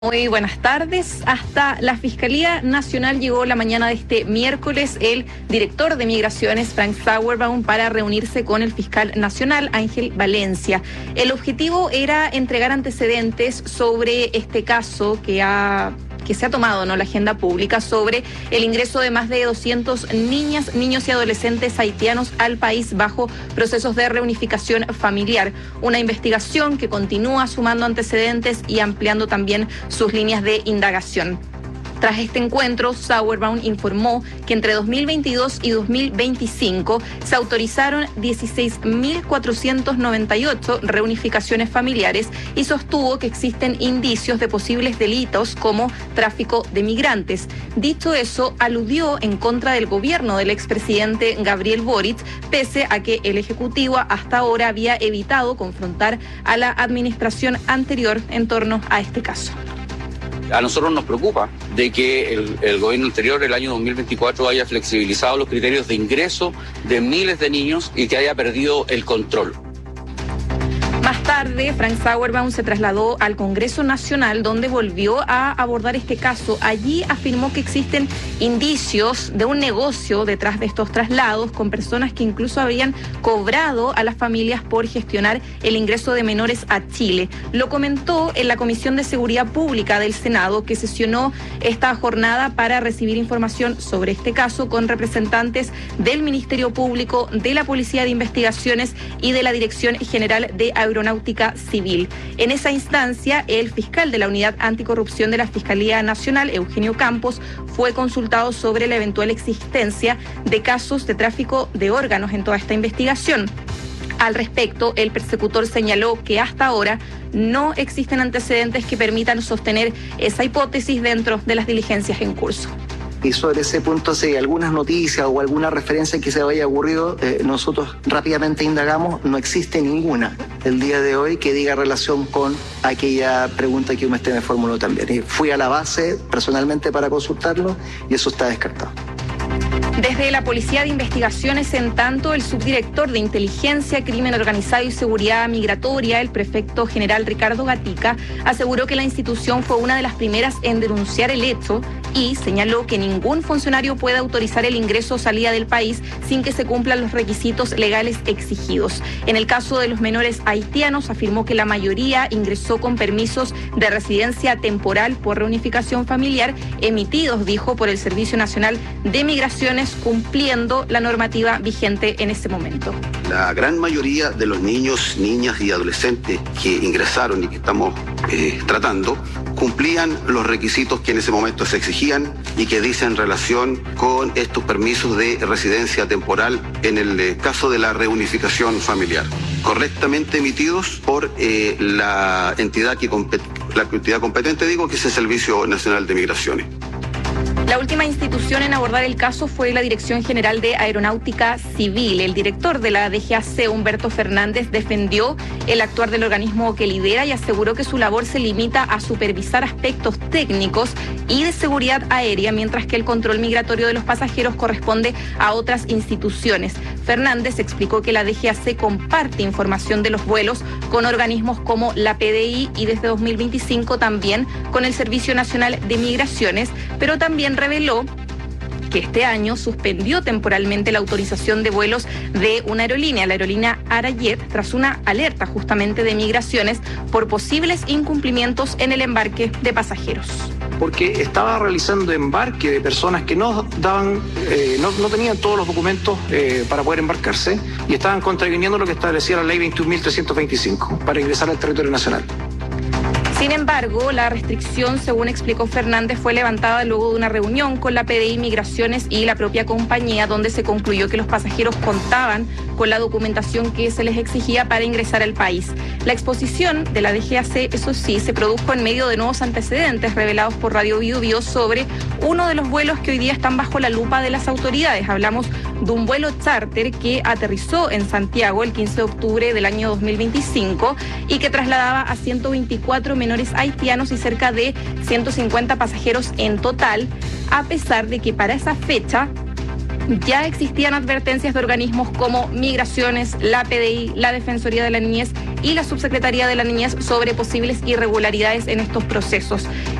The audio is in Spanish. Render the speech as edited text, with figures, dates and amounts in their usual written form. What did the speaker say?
Muy buenas tardes. Hasta la Fiscalía Nacional llegó la mañana de este miércoles el director de Migraciones, Frank Sauerbaum, para reunirse con el fiscal nacional, Ángel Valencia. El objetivo era entregar antecedentes sobre este caso que se ha tomado, la agenda pública sobre el ingreso de más de 200 niñas, niños y adolescentes haitianos al país bajo procesos de reunificación familiar. Una investigación que continúa sumando antecedentes y ampliando también sus líneas de indagación. Tras este encuentro, Sauerbaum informó que entre 2022 y 2025 se autorizaron 16.498 reunificaciones familiares y sostuvo que existen indicios de posibles delitos como tráfico de migrantes. Dicho eso, aludió en contra del gobierno del expresidente Gabriel Boric, pese a que el Ejecutivo hasta ahora había evitado confrontar a la administración anterior en torno a este caso. A nosotros nos preocupa de que el gobierno anterior, el año 2024, haya flexibilizado los criterios de ingreso de miles de niños y que haya perdido el control. Más tarde, Frank Sauerbaum se trasladó al Congreso Nacional, donde volvió a abordar este caso. Allí afirmó que existen indicios de un negocio detrás de estos traslados, con personas que incluso habían cobrado a las familias por gestionar el ingreso de menores a Chile. Lo comentó en la Comisión de Seguridad Pública del Senado, que sesionó esta jornada para recibir información sobre este caso con representantes del Ministerio Público, de la Policía de Investigaciones y de la Dirección General de Aeronáutica Civil. En esa instancia, el fiscal de la Unidad Anticorrupción de la Fiscalía Nacional, Eugenio Campos, fue consultado sobre la eventual existencia de casos de tráfico de órganos en toda esta investigación. Al respecto, el persecutor señaló que hasta ahora no existen antecedentes que permitan sostener esa hipótesis dentro de las diligencias en curso. Y sobre ese punto, si hay algunas noticias o alguna referencia que se haya ocurrido, nosotros rápidamente indagamos. No existe ninguna el día de hoy que diga relación con aquella pregunta que usted me formuló también. Y fui a la base personalmente para consultarlo y eso está descartado. Desde la Policía de Investigaciones, en tanto, el subdirector de Inteligencia, Crimen Organizado y Seguridad Migratoria, el prefecto general Ricardo Gatica, aseguró que la institución fue una de las primeras en denunciar el hecho y señaló que ningún funcionario puede autorizar el ingreso o salida del país sin que se cumplan los requisitos legales exigidos. En el caso de los menores haitianos, afirmó que la mayoría ingresó con permisos de residencia temporal por reunificación familiar emitidos, dijo, por el Servicio Nacional de Migraciones, cumpliendo la normativa vigente en ese momento. La gran mayoría de los niños, niñas y adolescentes que ingresaron y que estamos tratando cumplían los requisitos que en ese momento se exigían y que dicen relación con estos permisos de residencia temporal en el caso de la reunificación familiar, correctamente emitidos por la entidad competente, que es el Servicio Nacional de Migraciones. La última institución en abordar el caso fue la Dirección General de Aeronáutica Civil. El director de la DGAC, Humberto Fernández, defendió el actuar del organismo que lidera y aseguró que su labor se limita a supervisar aspectos técnicos y de seguridad aérea, mientras que el control migratorio de los pasajeros corresponde a otras instituciones. Fernández explicó que la DGAC comparte información de los vuelos con organismos como la PDI y desde 2025 también con el Servicio Nacional de Migraciones, pero también reveló que este año suspendió temporalmente la autorización de vuelos de una aerolínea, la aerolínea Arajet, tras una alerta justamente de migraciones por posibles incumplimientos en el embarque de pasajeros. Porque estaba realizando embarque de personas que no tenían todos los documentos para poder embarcarse y estaban contraviniendo lo que establecía la ley 21.325 para ingresar al territorio nacional. Sin embargo, la restricción, según explicó Fernández, fue levantada luego de una reunión con la PDI Migraciones y la propia compañía, donde se concluyó que los pasajeros contaban con la documentación que se les exigía para ingresar al país. La exposición de la DGAC, eso sí, se produjo en medio de nuevos antecedentes revelados por Radio Bio Bio sobre uno de los vuelos que hoy día están bajo la lupa de las autoridades. Hablamos de un vuelo charter que aterrizó en Santiago el 15 de octubre del año 2025 y que trasladaba a 124 menores haitianos y cerca de 150 pasajeros en total, a pesar de que para esa fecha ya existían advertencias de organismos como Migraciones, la PDI, la Defensoría de la Niñez y la Subsecretaría de la Niñez sobre posibles irregularidades en estos procesos.